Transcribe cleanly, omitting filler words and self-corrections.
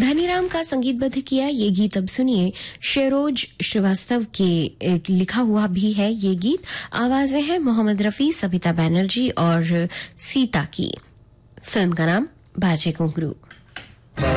धनीराम का संगीतबद्ध किया ये गीत। अब सुनिए शेरोज श्रीवास्तव के लिखा हुआ भी है ये गीत। आवाजें हैं मोहम्मद रफी, सबिता बैनर्जी और सीता की। फिल्म का नाम बाजे घुंघरू।